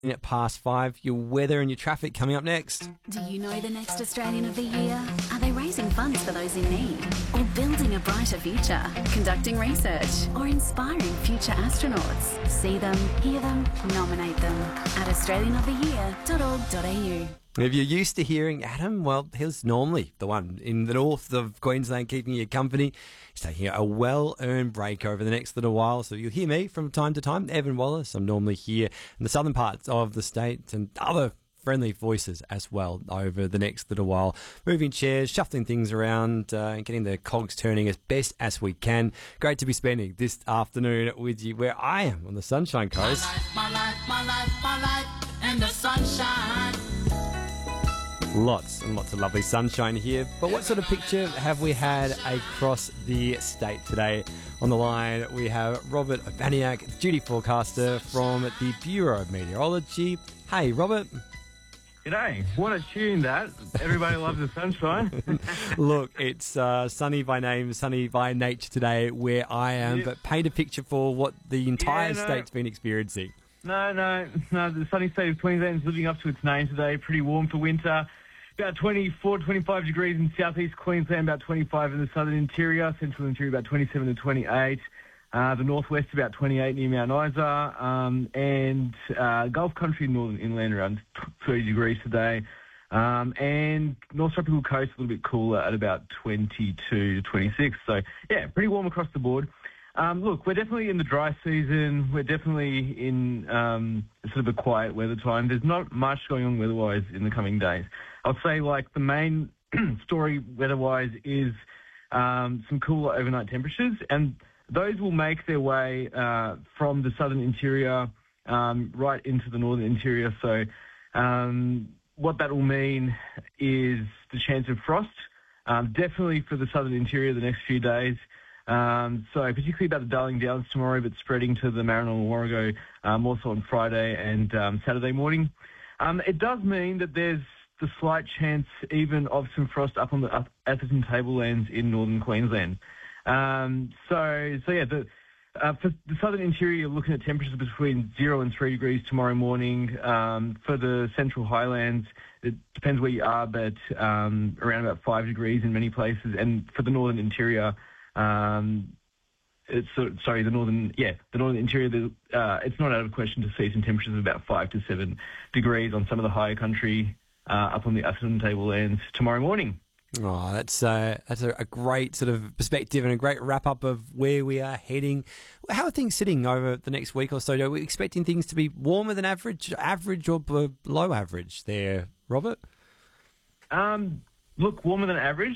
At past 5, your weather and your traffic coming up next. Do you know the next Australian of the Year? Are they raising funds for those in need? Or building a brighter future? Conducting research? Or inspiring future astronauts? See them, hear them, nominate them at australianoftheyear.org.au. If you're used to hearing Adam, well, he's normally the one in the north of Queensland keeping you company. He's taking a well-earned break over the next little while, so you'll hear me from time to time. Evan Wallace, I'm normally here in the southern parts of the state, and other friendly voices as well over the next little while. Moving chairs, shuffling things around, and getting the cogs turning as best as we can. Great to be spending this afternoon with you where I am on the Sunshine Coast. My life, and the sunshine. Lots and lots of lovely sunshine here. But what sort of picture have we had across the state today? On the line, we have Robert Urbaniak, duty forecaster from the Bureau of Meteorology. Hey, Robert. G'day. What a tune that. Everybody loves the sunshine. Look, it's sunny by name, sunny by nature today where I am, Yeah. but paint a picture for what the entire state's been experiencing. No. The sunny state of Queensland is living up to its name today. Pretty warm for winter. About 24, 25 degrees in southeast Queensland, about 25 in the southern interior, central interior about 27 to 28. The northwest about 28 near Mount Isa, and Gulf Country northern inland around 30 degrees today. And North Tropical Coast a little bit cooler at about 22 to 26. So, yeah, pretty warm across the board. Look, we're definitely in the dry season. We're definitely in sort of a quiet weather time. There's not much going on weather-wise in the coming days. I'll say, like, the main story weather-wise is some cooler overnight temperatures, and those will make their way from the southern interior right into the northern interior. So what that will mean is the chance of frost, definitely for the southern interior the next few days. So particularly about the Darling Downs tomorrow, but spreading to the Maranoa and Warrego more so on Friday and Saturday morning. It does mean that there's the slight chance even of some frost up on the Atherton Tablelands in northern Queensland. For the southern interior, you're looking at temperatures between 0 and 3 degrees tomorrow morning. For the central highlands, it depends where you are, but around about 5 degrees in many places. And for the northern interior, the northern interior, it's not out of question to see some temperatures of about 5 to 7 degrees on some of the higher country up on the Atherton Tablelands tomorrow morning. Oh, that's a great sort of perspective and a great wrap-up of where we are heading. How are things sitting over the next week or so? Are we expecting things to be warmer than average or below average there, Robert? Look, warmer than average.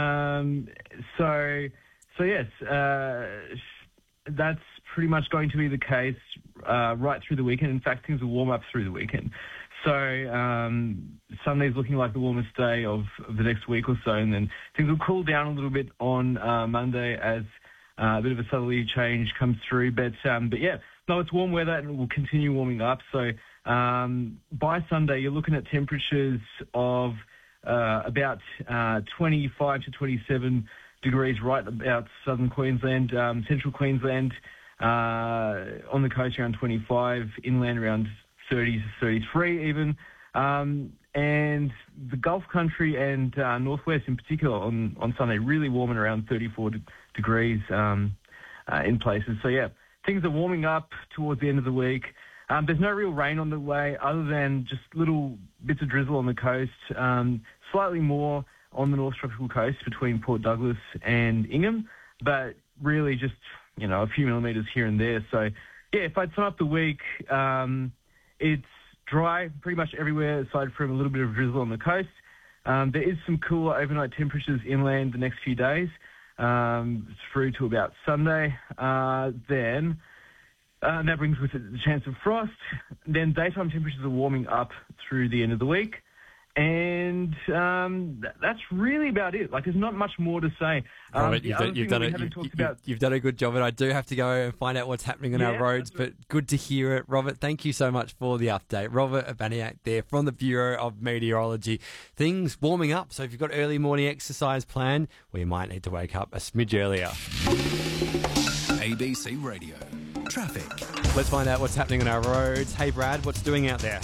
Yes, that's pretty much going to be the case right through the weekend. In fact, things will warm up through the weekend. So Sunday's looking like the warmest day of the next week or so, and then things will cool down a little bit on Monday as a bit of a southerly change comes through. But yeah, no, it's warm weather and it will continue warming up. So by Sunday, you're looking at temperatures of about 25 to 27 degrees right about southern Queensland, central Queensland, on the coast around 25, inland around 30 to 33 even, and the Gulf Country and northwest in particular on Sunday really warming around 34 degrees in places. So yeah, things are warming up towards the end of the week. There's no real rain on the way other than just little bits of drizzle on the coast, slightly more on the North Tropical Coast between Port Douglas and Ingham, but really just, a few millimetres here and there. So yeah, if I'd sum up the week, it's dry pretty much everywhere aside from a little bit of drizzle on the coast. There is some cooler overnight temperatures inland the next few days through to about Sunday. Then that brings with it the chance of frost. Then daytime temperatures are warming up through the end of the week. And that's really about it. Like, there's not much more to say. Robert, you've done a good job, and I do have to go and find out what's happening on our roads, but good to hear it. Robert, thank you so much for the update. Robert Urbaniak there from the Bureau of Meteorology. Things warming up, so if you've got early morning exercise planned, well, you might need to wake up a smidge earlier. ABC Radio. Traffic. Let's find out what's happening on our roads. Hey, Brad, what's doing out there?